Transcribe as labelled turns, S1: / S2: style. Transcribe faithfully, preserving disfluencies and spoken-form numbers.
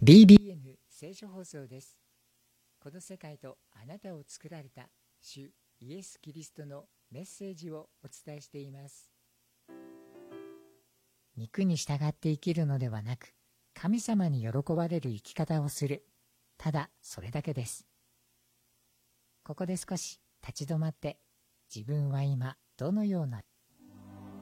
S1: ビービーエヌ 聖書放送です。この世界とあなたを作られた主イエス・キリストのメッセージをお伝えしています。肉に従って生きるのではなく、神様に喜ばれる生き方をする。ただそれだけです。ここで少し立ち止まって、自分は今どのような